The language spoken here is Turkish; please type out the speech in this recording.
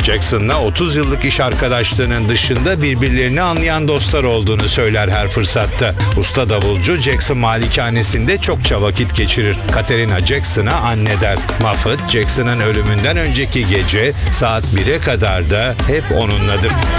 Jackson'la 30 yıllık iş arkadaşlığının dışında birbirlerini anlayan dostlar olduğunu söyler her fırsatta. Usta davulcu Jackson malikanesinde çokça vakit geçirir. Katerina Jackson'a anne der. Muffet, Jackson'ın ölümünden önceki gece saat 1'e kadar da hep onunladır.